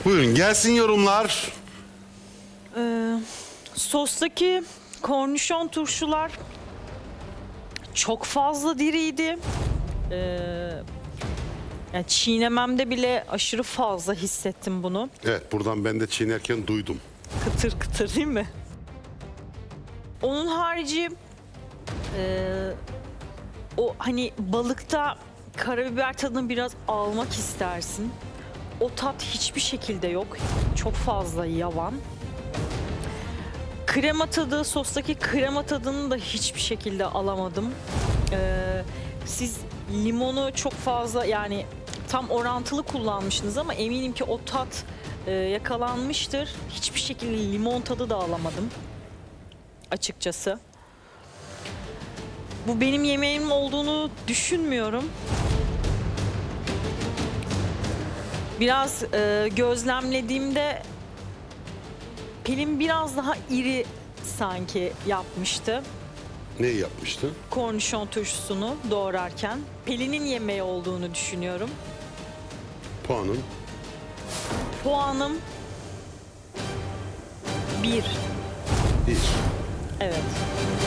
Buyurun gelsin yorumlar. Sostaki kornişon turşular çok fazla diriydi. Yani çiğnememde bile aşırı fazla hissettim bunu. Evet, buradan ben de çiğnerken duydum. Kıtır kıtır değil mi? Onun harici o hani balıkta karabiber tadını biraz almak istersin. O tat hiçbir şekilde yok. Çok fazla yavan. Krema tadı, sostaki krema tadını da hiçbir şekilde alamadım. Siz limonu çok fazla yani tam orantılı kullanmışsınız ama eminim ki o tat yakalanmıştır. Hiçbir şekilde limon tadı da alamadım açıkçası. Bu benim yemeğim olduğunu düşünmüyorum. Biraz gözlemlediğimde Pelin biraz daha iri sanki yapmıştı. Neyi yapmıştı? Kornişon turşusunu doğrarken. Pelin'in yemeği olduğunu düşünüyorum. Puanın. Puanım 1. 1. Evet.